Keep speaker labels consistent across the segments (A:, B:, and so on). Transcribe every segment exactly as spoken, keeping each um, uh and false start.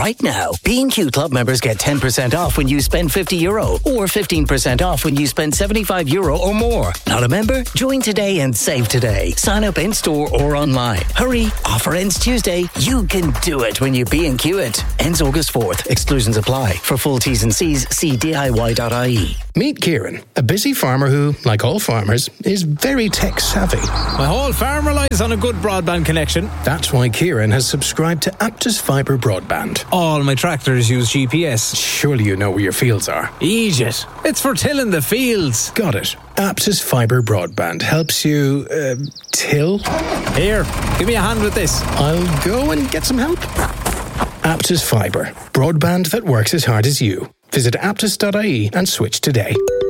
A: Right now, B and Q Club members get ten percent off when you spend fifty euro or fifteen percent off when you spend seventy-five euro or more. Not a member? Join today and save today. Sign up in-store or online. Hurry, offer ends Tuesday. You can do it when you B and Q it. Ends August fourth. Exclusions apply. For full T's and C's, see D I Y dot I E.
B: Meet Kieran, a busy farmer who, like all farmers, is very tech-savvy.
C: My whole farm relies on a good broadband connection.
B: That's why Kieran has subscribed to Aptus Fibre Broadband.
C: All my tractors use G P S.
B: Surely you know where your fields are.
C: Egypt. It's for tilling the fields.
B: Got it. Aptus Fibre Broadband helps you, uh, till?
C: Here, give me a hand with this.
B: I'll go and get some help. Aptus Fibre. Broadband that works as hard as you. Visit aptus dot I E and switch today.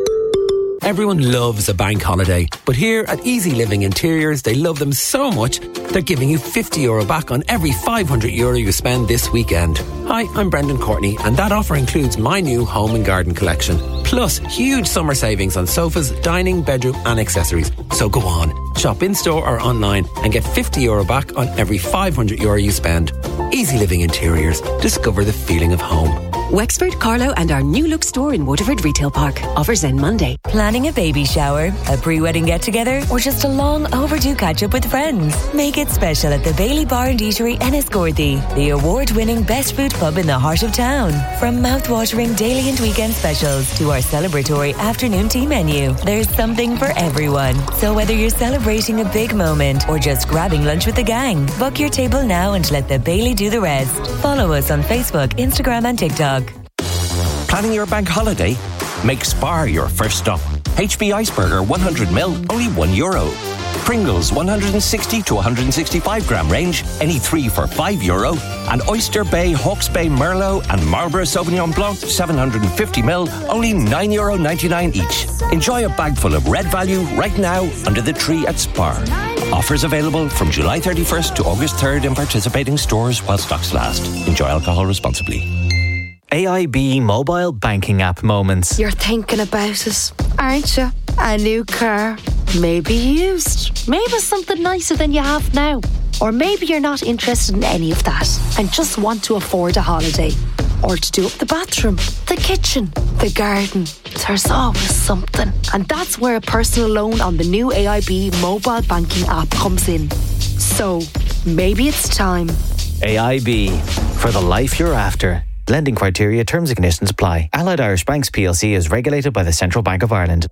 D: Everyone loves a bank holiday, but here at Easy Living Interiors, they love them so much, they're giving you fifty euro back on every five hundred euro you spend this weekend. Hi, I'm Brendan Courtney, and that offer includes my new home and garden collection. Plus, huge summer savings on sofas, dining, bedroom and accessories. So go on, shop in-store or online and get fifty euro back on every five hundred euro you spend. Easy Living Interiors. Discover the feeling of home.
E: Wexford, Carlow and our new look store in Waterford Retail Park. Offers end Monday.
F: Planning a baby shower, a pre-wedding get-together or just a long overdue catch-up with friends? Make it special at the Bailey Bar and Eatery Enniscorthy, the award-winning best food pub in the heart of town. From mouth-watering daily and weekend specials to our celebratory afternoon tea menu, there's something for everyone. So whether you're celebrating a big moment or just grabbing lunch with the gang, book your table now and let the Bailey do the rest. Follow us on Facebook, Instagram and TikTok.
G: Planning your bank holiday? Make Spar your first stop. H B Iceberger one hundred mil, only one euro. Pringles one hundred sixty to one hundred sixty-five gram range, any three for five euro. And Oyster Bay, Hawke's Bay Merlot and Marlborough Sauvignon Blanc seven hundred fifty mil, only nine euro ninety-nine each. Enjoy a bag full of red value right now under the tree at Spar. Offers available from July thirty-first to August third in participating stores while stocks last. Enjoy alcohol responsibly.
H: A I B mobile banking app moments.
I: You're thinking about it, aren't you? A new car, maybe used, maybe something nicer than you have now. Or maybe you're not interested in any of that and just want to afford a holiday. Or to do up the bathroom, the kitchen, the garden. There's always something. And that's where a personal loan on the new A I B mobile banking app comes in. So, maybe it's time.
H: A I B, for the life you're after. Lending criteria, terms and conditions apply. Allied Irish Banks P L C is regulated by the Central Bank of Ireland.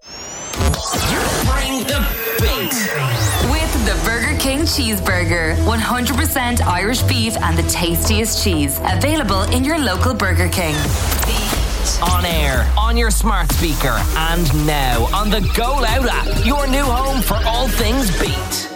J: Bring the beat. With the Burger King Cheeseburger. one hundred percent Irish beef and the tastiest cheese. Available in your local Burger King.
K: On air, on your smart speaker, and now on the Go Loud app. Your new home for all things beat.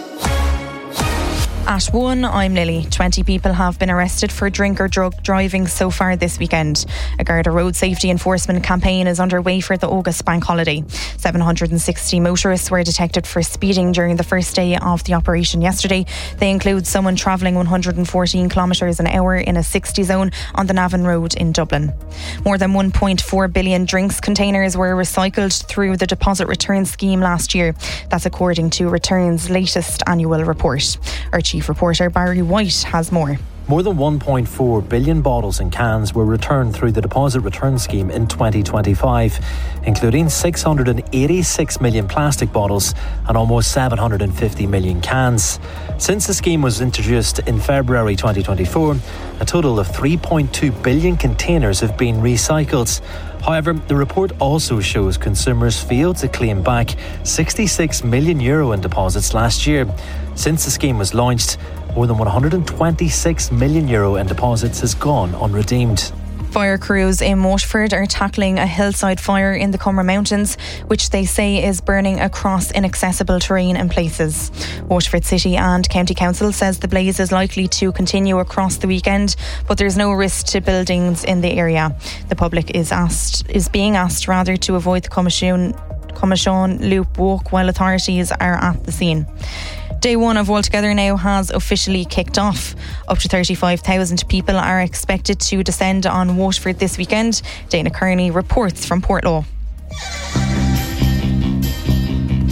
L: At one, I'm Lily. twenty people have been arrested for drink or drug driving so far this weekend. A Garda road safety enforcement campaign is underway for the August bank holiday. seven hundred sixty motorists were detected for speeding during the first day of the operation yesterday. They include someone travelling one hundred fourteen kilometres an hour in a sixty zone on the Navan Road in Dublin. More than one point four billion drinks containers were recycled through the deposit return scheme last year. That's according to Return's latest annual report. Our chief reporter Barry White has more.
M: More than one point four billion bottles and cans were returned through the deposit return scheme in twenty twenty-five, including six hundred eighty-six million plastic bottles and almost seven hundred fifty million cans. Since the scheme was introduced in February twenty twenty-four, a total of three point two billion containers have been recycled. However, the report also shows consumers failed to claim back sixty-six million euro in deposits last year. Since the scheme was launched, more than one hundred twenty-six million euro in deposits has gone unredeemed.
L: Fire crews in Waterford are tackling a hillside fire in the Cumra Mountains, which they say is burning across inaccessible terrain in places. Waterford City and County Council says the blaze is likely to continue across the weekend, but there's no risk to buildings in the area. The public is asked is being asked rather to avoid the Commission Commission Loop walk while authorities are at the scene. Day one of Altogether Now has officially kicked off. Up to thirty-five thousand people are expected to descend on Waterford this weekend. Dana Kearney reports from Portlaw.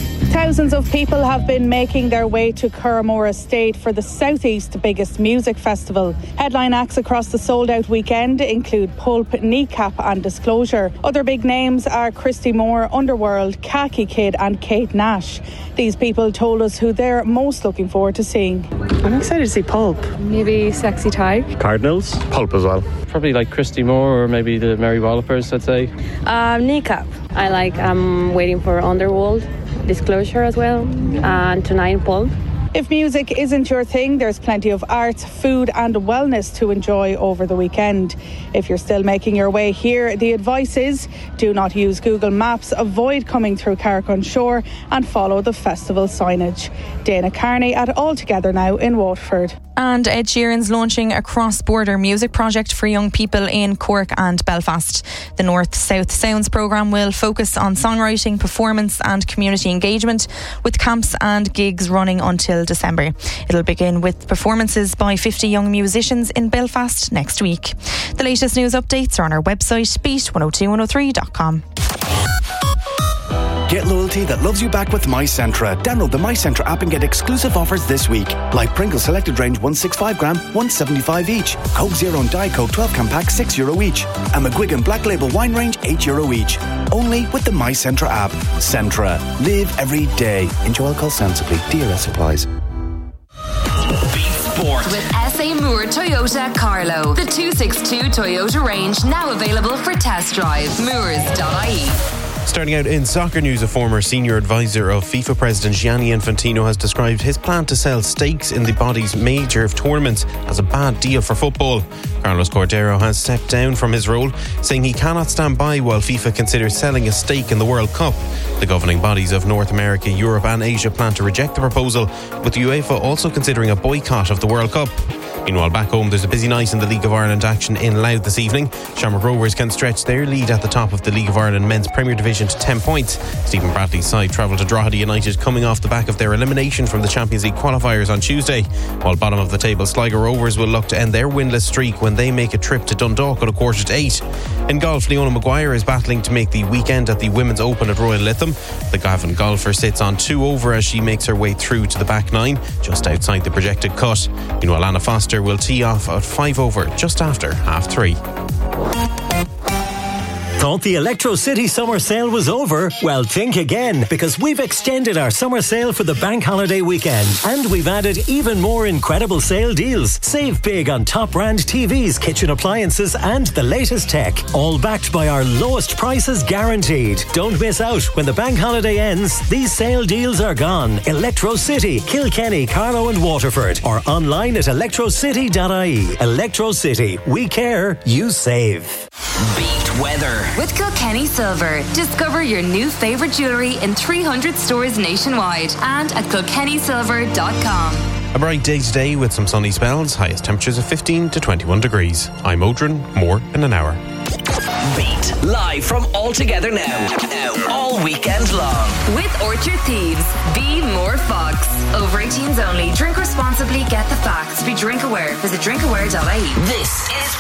N: Thousands of people have been making their way to Curramore Estate for the Southeast's biggest music festival. Headline acts across the sold-out weekend include Pulp, Kneecap and Disclosure. Other big names are Christy Moore, Underworld, Khaki Kid and Kate Nash. These people told us who they're most looking forward to seeing.
O: I'm excited to see Pulp.
P: Maybe Sexy Ty.
Q: Cardinals. Pulp as well. Probably like Christy Moore or maybe the Mary Wallopers, I'd say.
P: Um, Kneecap. I like, I'm waiting for Underworld. Disclosure as well, and tonight Pulp.
N: If music isn't your thing, there's plenty of art, food and wellness to enjoy over the weekend. If you're still making your way here, the advice is do not use Google Maps, avoid coming through Carrick Shore and follow the festival signage. Dana Carney at All Together Now in Waterford.
L: And Ed Sheeran's launching a cross-border music project for young people in Cork and Belfast. The North-South Sounds programme will focus on songwriting, performance and community engagement, with camps and gigs running until December. It'll begin with performances by fifty young musicians in Belfast next week. The latest news updates are on our website, beat one oh two one oh three dot com.
R: Get loyalty that loves you back with MyCentra. Download the MyCentra app and get exclusive offers this week. Like Pringles Selected Range one sixty-five gram, one seventy-five each. Coke Zero and Diet Coke twelve can pack, six euro each. And McGuigan Black Label Wine Range, eight euro each. Only with the MyCentra app. Centra. Live every day. Enjoy alcohol sensibly. D R S applies.
J: Sport. With S A Moore Toyota Carlow. The two sixty-two Toyota range now available for test drive. Moores dot I E.
S: Starting out in soccer news, a former senior advisor of FIFA President Gianni Infantino has described his plan to sell stakes in the body's major tournaments as a bad deal for football. Carlos Cordero has stepped down from his role, saying he cannot stand by while FIFA considers selling a stake in the World Cup. The governing bodies of North America, Europe and Asia plan to reject the proposal, with UEFA also considering a boycott of the World Cup. Meanwhile, back home, there's a busy night in the League of Ireland action in Louth this evening. Shamrock Rovers can stretch their lead at the top of the League of Ireland Men's Premier Division to ten points. Stephen Bradley's side travel to Drogheda United coming off the back of their elimination from the Champions League qualifiers on Tuesday. While bottom of the table, Sligo Rovers will look to end their winless streak when they make a trip to Dundalk at a quarter to eight. In golf, Leona Maguire is battling to make the weekend at the Women's Open at Royal Lytham. The Gavan golfer sits on two over as she makes her way through to the back nine, just outside the projected cut. Meanwhile, Anna Foster will tee off at five over just after half three.
T: Thought the Electro City summer sale was over? Well, think again, because we've extended our summer sale for the bank holiday weekend, and we've added even more incredible sale deals. Save big on top brand T Vs, kitchen appliances and the latest tech, all backed by our lowest prices guaranteed. Don't miss out. When the bank holiday ends, these sale deals are gone. Electro City, Kilkenny, Carlow and Waterford, or online at electro city dot I E. Electro City. We care, you save.
J: Beat weather. With Kilkenny Silver. Discover your new favourite jewellery in three hundred stores nationwide and at kilkenny silver dot com.
S: A bright day today with some sunny spells, highest temperatures of fifteen to twenty-one degrees. I'm Odrin, more in an hour.
K: Beat live from All Together Now. Now, all weekend long.
J: With Orchard Thieves, be more Fox. Over eighteens only. Drink responsibly, get the facts. Be drink aware. Visit drink aware dot I E.
K: This is